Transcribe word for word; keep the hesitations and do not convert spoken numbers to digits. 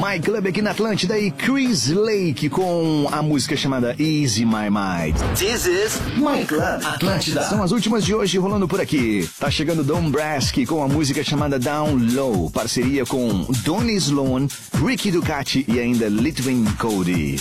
My Club aqui na Atlântida e Chris Lake com a música chamada Easy My Mind. This is My Club Atlântida. São as últimas de hoje rolando por aqui. Tá chegando Don Brask com a música chamada Down Low, parceria com Donny Sloan, Ricky Ducati e ainda Litwin Cody.